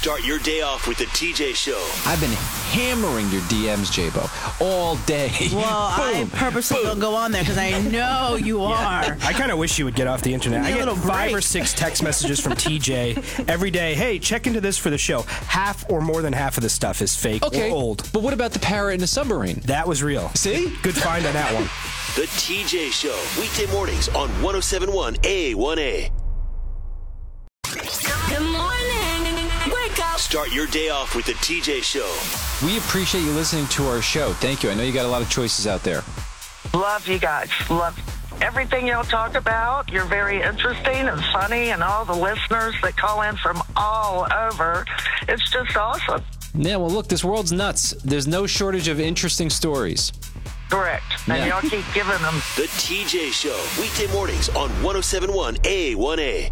Start your day off with the TJ Show. I've been hammering your DMs, J-Bo, all day. Well, I purposely don't go on there because I know you are. I kind of wish you would get off the internet. I get 5 or 6 text messages from TJ every day. Hey, check into this for the show. Half or more than half of the stuff is fake or old. But what about the parrot in the submarine? That was real. See? Good find on that one. The TJ Show, weekday mornings on 107.1 A1A. Good morning. Wake up. Start your day off with the TJ Show. We appreciate you listening to our show. Thank you. I know you got a lot of choices out there. Love you guys. Love everything y'all talk about. You're very interesting and funny, and all the listeners that call in from all over. It's just awesome. Yeah, well, look, this world's nuts. There's no shortage of interesting stories. Correct. And y'all keep giving them. The TJ Show, weekday mornings on 107.1 A1A.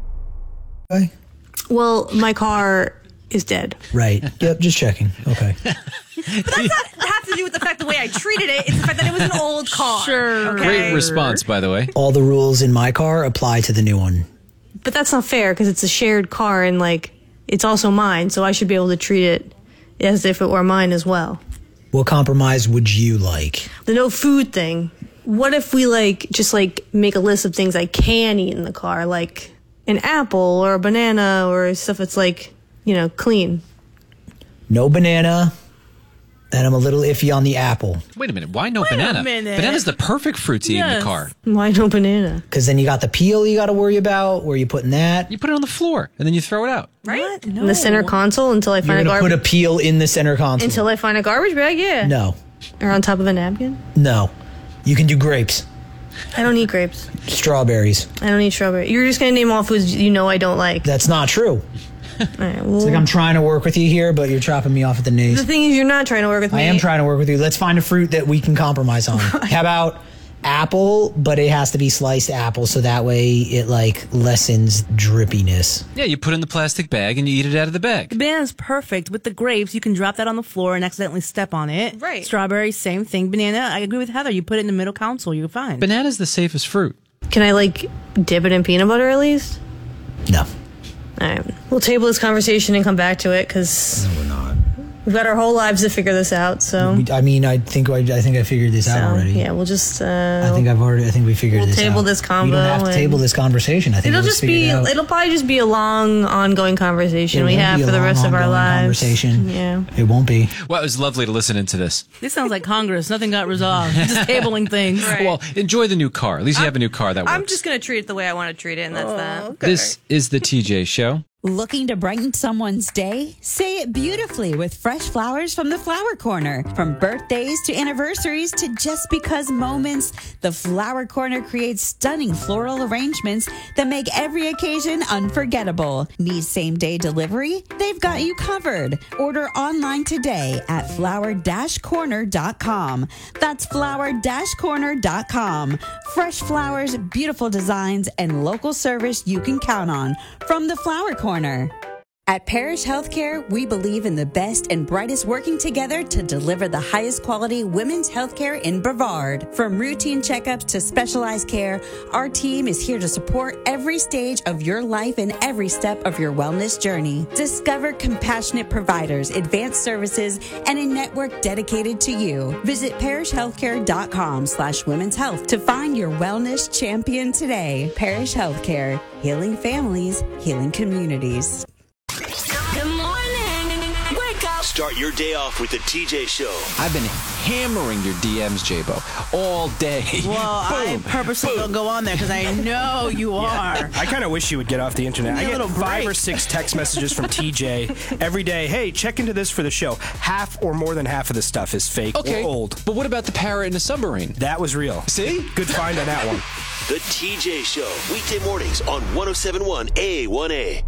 Okay. Well, my car is dead. Right. Yep, just checking. Okay. But that's not have to do with the fact the way I treated it. It's the fact that it was an old car. Sure. Okay? Great response, by the way. All the rules in my car apply to the new one. But that's not fair because it's a shared car and, like, it's also mine, so I should be able to treat it as if it were mine as well. What compromise would you like? The no food thing. What if we, like, just, like, make a list of things I can eat in the car, like an apple or a banana or stuff that's, like, you know, clean? No banana, and I'm a little iffy on the apple. Wait a minute. Why no banana? a minute. Banana's the perfect fruit to eat in the car. Why no banana? Because then you got the peel you got to worry about. Where are you putting that? You put it on the floor, and then you throw it out. Right? No. In the center console until I You're find a going to garbage. put a peel in the center console. Until I find a garbage bag, yeah. No. Or on top of a napkin. No. You can do grapes, I don't eat grapes. strawberries. I don't eat strawberry. You're just gonna name all foods you know I don't like. That's not true. All right, well, It's like I'm trying to work with you here, but you're chopping me off at the knees. the thing is, you're not trying to work with me. I am trying to work with you. Let's find a fruit that we can compromise on. How about apple, but it has to be sliced apple so that way it like lessens drippiness. Yeah, you put it in the plastic bag, and you eat it out of the bag. The banana's perfect. With the grapes, you can drop that on the floor and accidentally step on it. Right. Strawberry, same thing. Banana, I agree with Heather. You put it in the middle console, you're fine. Banana's the safest fruit. Can I like dip it in peanut butter at least? No. All right, we'll table this conversation and come back to it because We're not. we've got our whole lives to figure this out. So, I mean, I think I figured this out already. yeah, we'll just. I think we figured we'll this out. table this combo We don't have to and- table this conversation. I think It'll we'll just be. figure it out. It'll probably just be a long, ongoing conversation It we won't have be a for the long, rest of our ongoing lives. Conversation. Yeah. It won't be. Well, it was lovely to listen into this. This sounds like Congress. Nothing got resolved. Just tabling things. Well, enjoy the new car. At least you have a new car that works. I'm just going to treat it the way I want to treat it, and that's that. This is the TJ Show. Looking to brighten someone's day? Say it beautifully with fresh flowers from the Flower Corner. From birthdays to anniversaries to just because moments, the Flower Corner creates stunning floral arrangements that make every occasion unforgettable. Need same-day delivery? They've got you covered. Order online today at flower-corner.com. That's flower-corner.com. Fresh flowers, beautiful designs, and local service you can count on from the Flower Corner. At Parish Healthcare, we believe in the best and brightest working together to deliver the highest quality women's healthcare in Brevard. From routine checkups to specialized care, our team is here to support every stage of your life and every step of your wellness journey. Discover compassionate providers, advanced services, and a network dedicated to you. Visit parishhealthcare.com/women's health to find your wellness champion today. Parish Healthcare, healing families, healing communities. Good morning. Wake up. Start your day off with the TJ Show. I've been hammering your DMs, J-Bo, all day. Well, I purposely don't go on there because I know you are. I kind of wish you would get off the internet. I get 5 or 6 text messages from TJ every day. Hey, check into this for the show. Half or more than half of the stuff is fake or old. But what about the parrot in the submarine? That was real. See? Good find on that one. The TJ Show, weekday mornings on 107.1 A1A.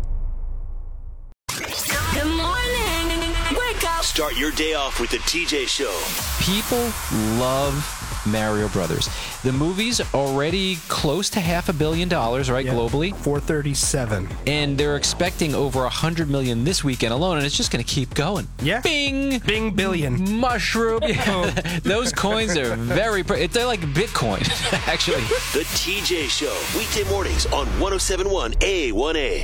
Good morning. Wake up. Start your day off with the TJ Show. People love Mario Brothers. The movie's already close to $500 million, right, globally? 437. And they're expecting over 100 million this weekend alone, and it's just going to keep going. Yeah. Bing! Bing billion. Mushroom. Those coins are they're like Bitcoin, actually. The TJ Show, weekday mornings on 107.1 A1A.